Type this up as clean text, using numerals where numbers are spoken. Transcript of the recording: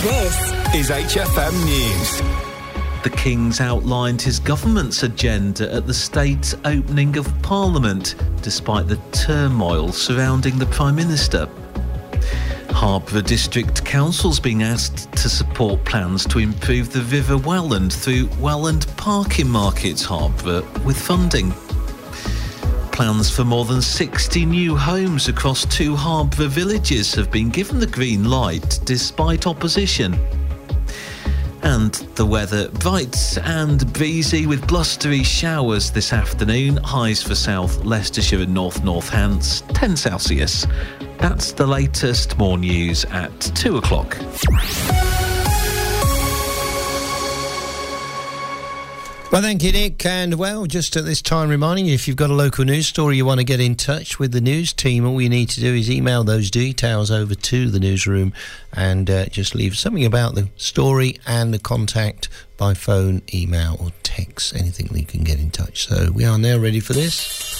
This is HFM News. The King's outlined his government's agenda at the state's opening of Parliament, despite the turmoil surrounding the Prime Minister. Harborough District Council's being asked to support plans to improve the River Welland through Welland Parking Markets Harborough with funding. Plans for more than 60 new homes across 2 Harborough villages have been given the green light despite opposition. And the weather, bright and breezy with blustery showers this afternoon. Highs for South Leicestershire and North Northants, 10 Celsius. That's the latest. More news at 2 o'clock. Well, thank you, Nick. And, well, just at this time, reminding you, if you've got a local news story you want to get in touch with the news team, all you need to do is email those details over to the newsroom and just leave something about the story and the contact by phone, email or text, anything that you can get in touch. So we are now ready for this.